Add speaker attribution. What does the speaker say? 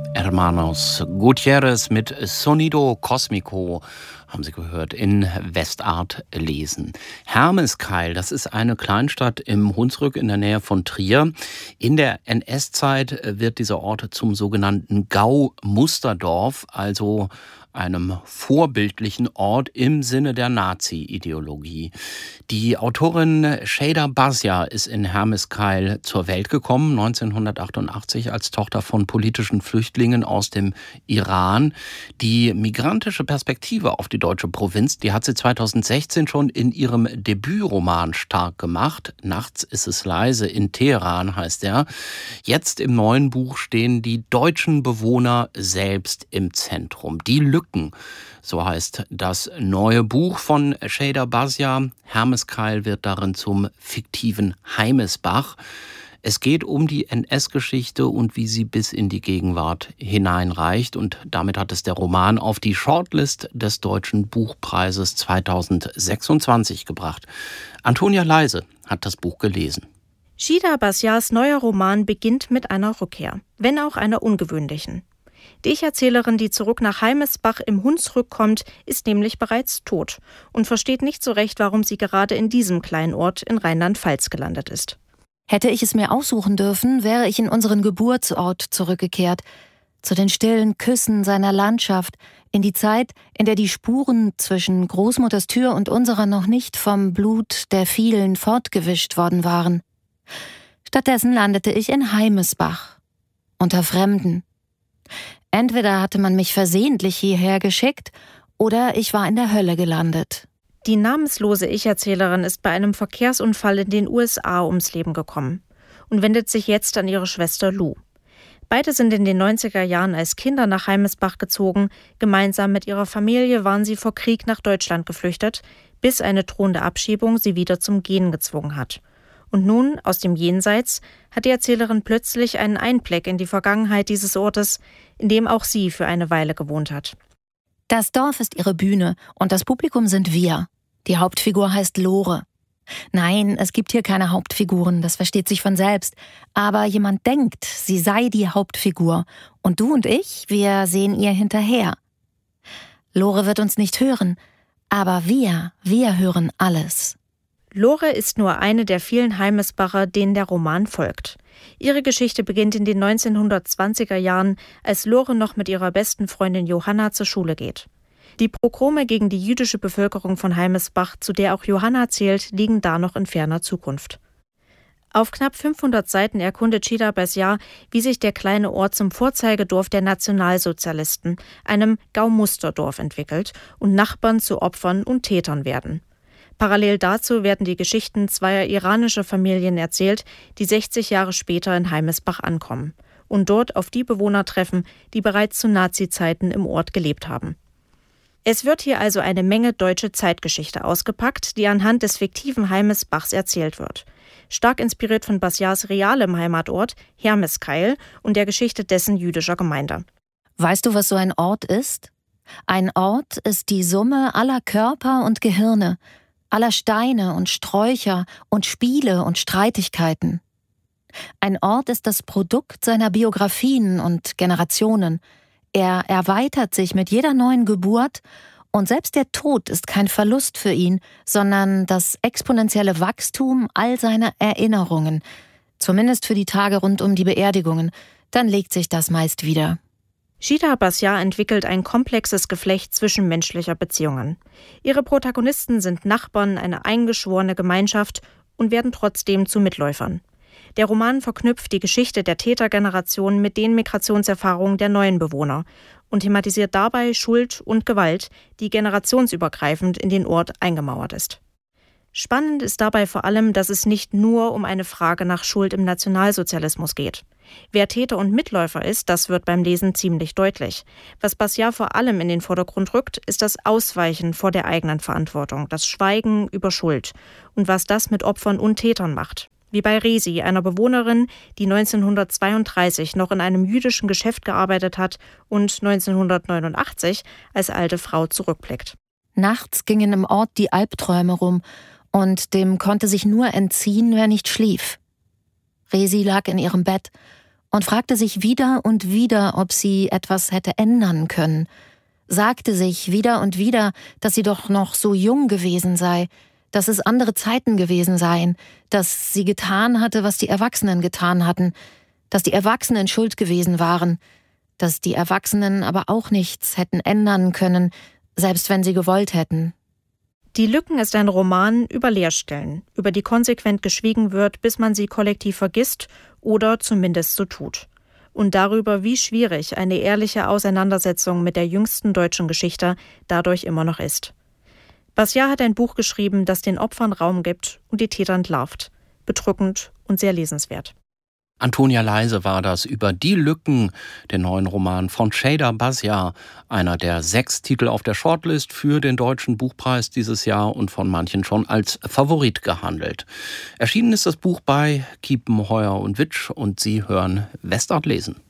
Speaker 1: Hermanos Gutierrez mit Sonido Cósmico, haben Sie gehört, in Westart lesen. Hermeskeil, das ist eine Kleinstadt im Hunsrück in der Nähe von Trier. In der NS-Zeit wird dieser Ort zum sogenannten Gau-Musterdorf, also einem vorbildlichen Ort im Sinne der Nazi-Ideologie. Die Autorin Sheyda Bazia ist in Hermeskeil zur Welt gekommen, 1988 als Tochter von politischen Flüchtlingen aus dem Iran. Die migrantische Perspektive auf die deutsche Provinz, die hat sie 2016 schon in ihrem Debütroman stark gemacht. Nachts ist es leise in Teheran heißt er. Jetzt im neuen Buch stehen die deutschen Bewohner selbst im Zentrum. Die Lücken, so heißt das neue Buch von Sheyda Bazia. Hermeskeil wird darin zum fiktiven Heimesbach. Es geht um die NS-Geschichte und wie sie bis in die Gegenwart hineinreicht. Und damit hat es der Roman auf die Shortlist des Deutschen Buchpreises 2026 gebracht. Antonia Leise hat das Buch gelesen.
Speaker 2: Sheyda Bazias neuer Roman beginnt mit einer Rückkehr, wenn auch einer ungewöhnlichen. Die Ich-Erzählerin, die zurück nach Heimesbach im Hunsrück kommt, ist nämlich bereits tot und versteht nicht so recht, warum sie gerade in diesem kleinen Ort in Rheinland-Pfalz gelandet ist.
Speaker 3: Hätte ich es mir aussuchen dürfen, wäre ich in unseren Geburtsort zurückgekehrt, zu den stillen Küssen seiner Landschaft, in die Zeit, in der die Spuren zwischen Großmutters Tür und unserer noch nicht vom Blut der vielen fortgewischt worden waren. Stattdessen landete ich in Heimesbach, unter Fremden. Entweder hatte man mich versehentlich hierher geschickt, oder ich war in der Hölle gelandet.
Speaker 2: Die namenslose Ich-Erzählerin ist bei einem Verkehrsunfall in den USA ums Leben gekommen und wendet sich jetzt an ihre Schwester Lou. Beide sind in den 90er Jahren als Kinder nach Heimesbach gezogen. Gemeinsam mit ihrer Familie waren sie vor Krieg nach Deutschland geflüchtet, bis eine drohende Abschiebung sie wieder zum Gehen gezwungen hat. Und nun, aus dem Jenseits, hat die Erzählerin plötzlich einen Einblick in die Vergangenheit dieses Ortes, in dem auch sie für eine Weile gewohnt hat.
Speaker 3: Das Dorf ist ihre Bühne und das Publikum sind wir. Die Hauptfigur heißt Lore. Nein, es gibt hier keine Hauptfiguren, das versteht sich von selbst. Aber jemand denkt, sie sei die Hauptfigur. Und du und ich, wir sehen ihr hinterher. Lore wird uns nicht hören, aber wir hören alles.
Speaker 2: Lore ist nur eine der vielen Heimesbacher, denen der Roman folgt. Ihre Geschichte beginnt in den 1920er Jahren, als Lore noch mit ihrer besten Freundin Johanna zur Schule geht. Die Pogrome gegen die jüdische Bevölkerung von Heimesbach, zu der auch Johanna zählt, liegen da noch in ferner Zukunft. Auf knapp 500 Seiten erkundet Sheyda Bazia, wie sich der kleine Ort zum Vorzeigedorf der Nationalsozialisten, einem Gaumusterdorf, entwickelt und Nachbarn zu Opfern und Tätern werden. Parallel dazu werden die Geschichten zweier iranischer Familien erzählt, die 60 Jahre später in Heimesbach ankommen und dort auf die Bewohner treffen, die bereits zu Nazi-Zeiten im Ort gelebt haben. Es wird hier also eine Menge deutsche Zeitgeschichte ausgepackt, die anhand des fiktiven Heimesbachs erzählt wird. Stark inspiriert von Bazias realem Heimatort, Hermeskeil, und der Geschichte dessen jüdischer Gemeinde.
Speaker 3: Weißt du, was so ein Ort ist? Ein Ort ist die Summe aller Körper und Gehirne, aller Steine und Sträucher und Spiele und Streitigkeiten. Ein Ort ist das Produkt seiner Biografien und Generationen. Er erweitert sich mit jeder neuen Geburt und selbst der Tod ist kein Verlust für ihn, sondern das exponentielle Wachstum all seiner Erinnerungen, zumindest für die Tage rund um die Beerdigungen. Dann legt sich das meist wieder.
Speaker 2: Sheyda Bazia entwickelt ein komplexes Geflecht zwischenmenschlicher Beziehungen. Ihre Protagonisten sind Nachbarn, eine eingeschworene Gemeinschaft und werden trotzdem zu Mitläufern. Der Roman verknüpft die Geschichte der Tätergeneration mit den Migrationserfahrungen der neuen Bewohner und thematisiert dabei Schuld und Gewalt, die generationsübergreifend in den Ort eingemauert ist. Spannend ist dabei vor allem, dass es nicht nur um eine Frage nach Schuld im Nationalsozialismus geht. Wer Täter und Mitläufer ist, das wird beim Lesen ziemlich deutlich. Was Bazia vor allem in den Vordergrund rückt, ist das Ausweichen vor der eigenen Verantwortung, das Schweigen über Schuld und was das mit Opfern und Tätern macht. Wie bei Resi, einer Bewohnerin, die 1932 noch in einem jüdischen Geschäft gearbeitet hat und 1989 als alte Frau zurückblickt.
Speaker 3: Nachts gingen im Ort die Albträume rum und dem konnte sich nur entziehen, wer nicht schlief. Resi lag in ihrem Bett und fragte sich wieder und wieder, ob sie etwas hätte ändern können, sagte sich wieder und wieder, dass sie doch noch so jung gewesen sei, dass es andere Zeiten gewesen seien, dass sie getan hatte, was die Erwachsenen getan hatten, dass die Erwachsenen schuld gewesen waren, dass die Erwachsenen aber auch nichts hätten ändern können, selbst wenn sie gewollt hätten.
Speaker 2: Die Lücken ist ein Roman über Leerstellen, über die konsequent geschwiegen wird, bis man sie kollektiv vergisst oder zumindest so tut. Und darüber, wie schwierig eine ehrliche Auseinandersetzung mit der jüngsten deutschen Geschichte dadurch immer noch ist. Bashar hat ein Buch geschrieben, das den Opfern Raum gibt und die Täter entlarvt. Bedrückend und sehr lesenswert.
Speaker 1: Antonia Leise war das über die Lücken, den neuen Roman von Shada Bashar, einer der 6 Titel auf der Shortlist für den Deutschen Buchpreis dieses Jahr und von manchen schon als Favorit gehandelt. Erschienen ist das Buch bei Kiepenheuer und Witsch und Sie hören Westart lesen.